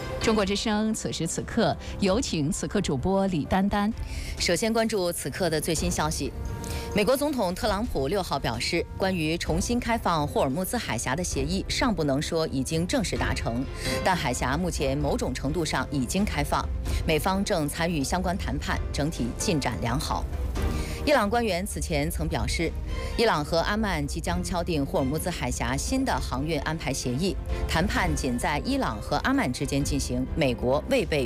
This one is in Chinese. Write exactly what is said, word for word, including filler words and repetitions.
中国之声，此时此刻，有请此刻主播李丹丹。 首先关注此刻的最新消息。美国总统特朗普六号表示，关于重新开放霍尔木兹海峡的协议尚不能说已经正式达成，但海峡目前某种程度上已经开放，美方正参与相关谈判，整体进展良好。伊朗官员此前曾表示，伊朗和阿曼即将敲定霍尔木兹海峡新的航运安排协议，谈判仅在伊朗和阿曼之间进行，美国未被